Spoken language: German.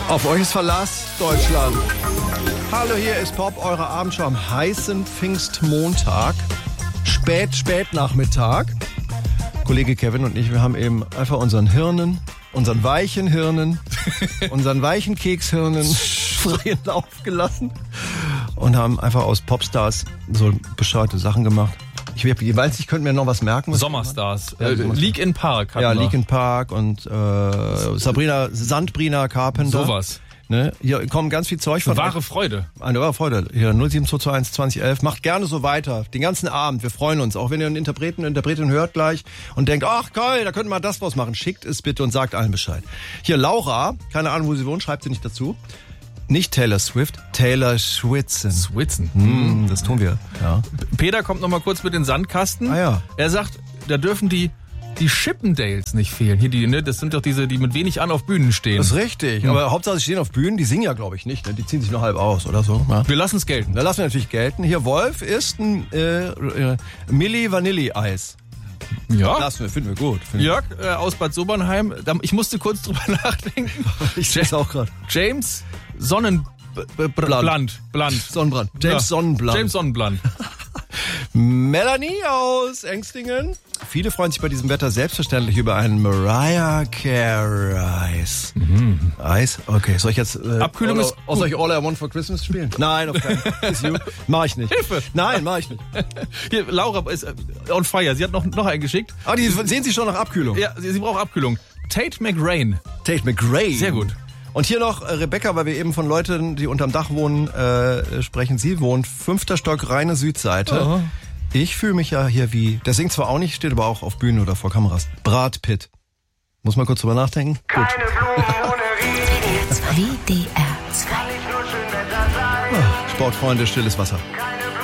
Auf euch ist Verlass, Deutschland. Hallo, hier ist Pop, eure Abendschau am heißen Pfingstmontag. Spätnachmittag. Kollege Kevin und ich, wir haben eben einfach unseren Hirnen, unseren weichen Hirnen, unseren weichen Kekshirnen freien Lauf gelassen und haben einfach aus Popstars so bescheuerte Sachen gemacht. Ich weiß, ich könnte mir noch was merken. Sommerstars. Linkin Park. Ja, Linkin Park und Sandbrina Carpenter. Sowas. Ne? Hier kommen ganz viel Zeug von. Wahre Freude. Eine wahre Freude. Hier 07221 2011. Macht gerne so weiter. Den ganzen Abend. Wir freuen uns. Auch wenn ihr einen Interpretin hört gleich und denkt, ach geil, da könnte man das draus machen. Schickt es bitte und sagt allen Bescheid. Hier Laura, keine Ahnung, wo sie wohnt, schreibt sie nicht dazu. Nicht Taylor Swift, Taylor Schwitzen. Das tun wir. Ja. Peter kommt noch mal kurz mit den Sandkasten. Ah ja. Er sagt, da dürfen die Chippendales nicht fehlen. Hier das sind doch diese, die mit wenig an auf Bühnen stehen. Das ist richtig. Aber Hauptsache, sie stehen auf Bühnen, die singen ja, glaube ich, nicht. Ne? Die ziehen sich nur halb aus oder so. Ja. Wir lassen es gelten. Da lassen wir natürlich gelten. Hier, Wolf isst ein Milli Vanilli Eis. Ja. Lassen wir, finden wir gut. Jörg aus Bad Sobernheim. Ich musste kurz drüber nachdenken. Ich sehe es auch gerade. James Sonnenbrand. Sonnenbrand. James Sonnenbrand. Melanie aus Engstingen. Viele freuen sich bei diesem Wetter selbstverständlich über einen Mariah Carey Eis. Eis? Okay, soll ich jetzt Abkühlung ist soll ich All I Want for Christmas spielen? Nein, auf keinen Fall. Mach ich nicht. Hilfe! Nein, mach ich nicht. Hier, Laura ist on fire. Sie hat noch einen geschickt. Ah, die sehen Sie schon nach Abkühlung? Ja, sie braucht Abkühlung. Tate McRae. Sehr gut. Und hier noch Rebecca, weil wir eben von Leuten, die unterm Dach wohnen, sprechen. Sie wohnt 5. Stock, reine Südseite. Oh. Ich fühle mich ja hier wie, der singt zwar auch nicht, steht aber auch auf Bühnen oder vor Kameras. Brad Pitt. Muss mal kurz drüber nachdenken. Keine Blumen ohne Regen. WDR 2. Sportfreunde, stilles Wasser.